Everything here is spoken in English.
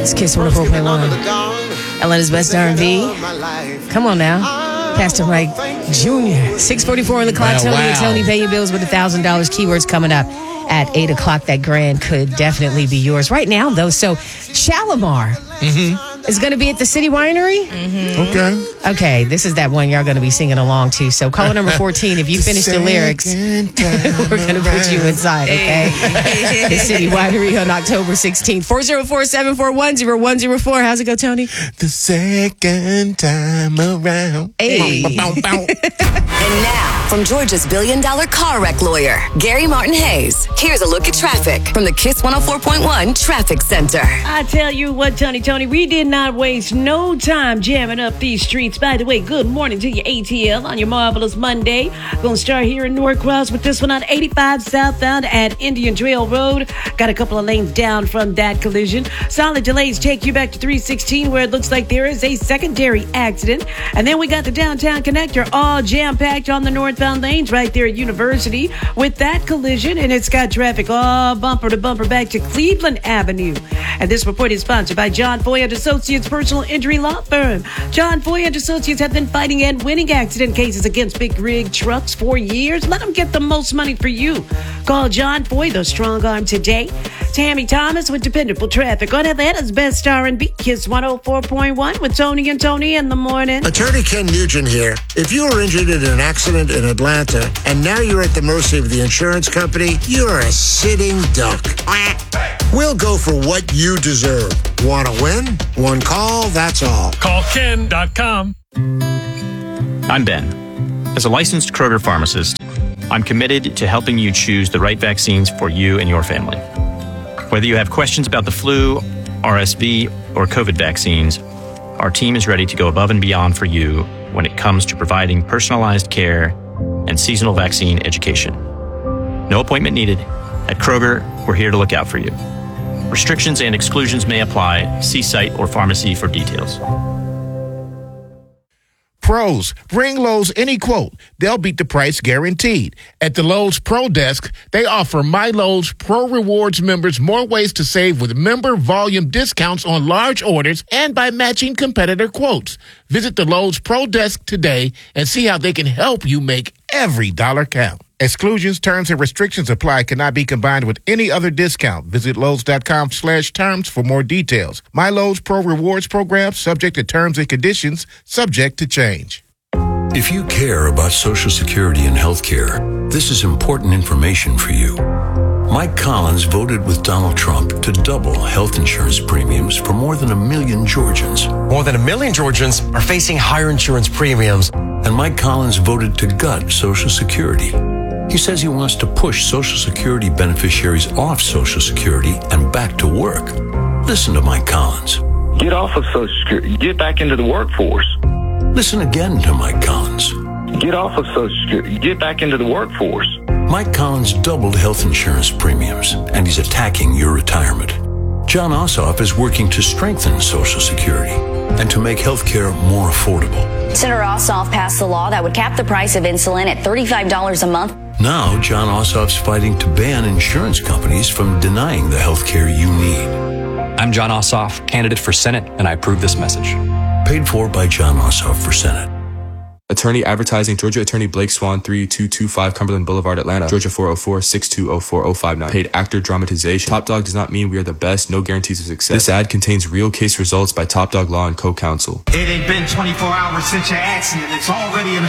It's Kiss 104.1. Atlanta's best R&B. Come on now. Pastor Mike Jr. 6:44 on the clock. Tony and Tony, pay your bills with $1,000 keywords coming up at 8 o'clock. That grand could definitely be yours right now, though. So Shalimar is going to be at the City Winery. Okay, this is that one y'all going to be singing along to. So caller number 14, if you finish the lyrics, we're going to put you inside, okay? The City Winery on October 16th. 404-741-0104. How's it go, Tony? The second time around. Hey. And now, from Georgia's billion-dollar car wreck lawyer, Gary Martin Hayes, here's a look at traffic from the Kiss 104.1 Traffic Center. I tell you what, Tony, we did not waste no time jamming up these streets. By the way, good morning to you, ATL, on your marvelous Monday. Gonna start here in Norcross with this one on 85 southbound at Indian Trail Road. Got a couple of lanes down from that collision. Solid delays take you back to 316, where it looks like there is a secondary accident. And then we got the downtown connector all jam-packed on the northbound lanes right there at University with that collision. And it's got traffic all bumper to bumper back to Cleveland Avenue. And this report is sponsored by John Foy and Associates Personal Injury Law Firm. John Foy and Associates have been fighting and winning accident cases against big rig trucks for years. Let them get the most money for you. Call John Foy, the strong arm, today. Tammy Thomas with Dependable Traffic on Atlanta's best R&B, Kiss 104.1 with Tony and Tony in the morning. Attorney Ken Nugent here. If you were injured in an accident in Atlanta and now you're at the mercy of the insurance company, you're a sitting duck. We'll go for what you deserve. Want to win? One call, that's all. Call Ken.com. I'm Ben. As a licensed Kroger pharmacist, I'm committed to helping you choose the right vaccines for you and your family. Whether you have questions about the flu, RSV, or COVID vaccines, our team is ready to go above and beyond for you when it comes to providing personalized care and seasonal vaccine education. No appointment needed. At Kroger, we're here to look out for you. Restrictions and exclusions may apply. See site or pharmacy for details. Pros, bring Lowe's any quote. They'll beat the price guaranteed. At the Lowe's Pro Desk, they offer My Lowe's Pro Rewards members more ways to save with member volume discounts on large orders and by matching competitor quotes. Visit the Lowe's Pro Desk today and see how they can help you make every dollar count. Exclusions, terms, and restrictions apply. Cannot be combined with any other discount. Visit Lowe's.com/terms for more details. My Lowe's Pro Rewards program, subject to terms and conditions, subject to change. If you care about Social Security and health care, this is important information for you. Mike Collins voted with Donald Trump to double health insurance premiums for more than 1 million Georgians. More than 1 million Georgians are facing higher insurance premiums. And Mike Collins voted to gut Social Security. He says he wants to push Social Security beneficiaries off Social Security and back to work. Listen to Mike Collins. Get off of Social Security. Get back into the workforce. Listen again to Mike Collins. Get off of Social Security. Get back into the workforce. Mike Collins doubled health insurance premiums, and he's attacking your retirement. John Ossoff is working to strengthen Social Security and to make health care more affordable. Senator Ossoff passed a law that would cap the price of insulin at $35 a month. Now, John Ossoff's fighting to ban insurance companies from denying the health care you need. I'm John Ossoff, candidate for Senate, and I approve this message. Paid for by John Ossoff for Senate. Attorney advertising, Georgia Attorney Blake Swan, 3225 Cumberland Boulevard, Atlanta, Georgia 404-6204059. Paid actor dramatization. Top Dog does not mean we are the best, no guarantees of success. This ad contains real case results by Top Dog Law and Co-Counsel. It ain't been 24 hours since your accident. It's already in